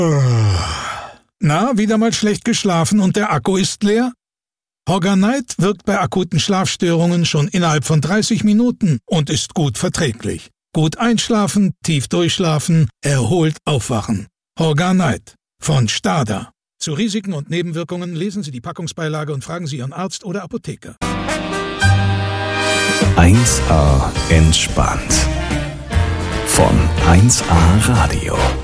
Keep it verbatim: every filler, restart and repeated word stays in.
Na, wieder mal schlecht geschlafen und der Akku ist leer? Horganite wirkt bei akuten Schlafstörungen schon innerhalb von dreißig Minuten und ist gut verträglich. Gut einschlafen, tief durchschlafen, erholt aufwachen. Horganite von Stada. Zu Risiken und Nebenwirkungen lesen Sie die Packungsbeilage und fragen Sie Ihren Arzt oder Apotheker. eins A entspannt. Von eins A Radio.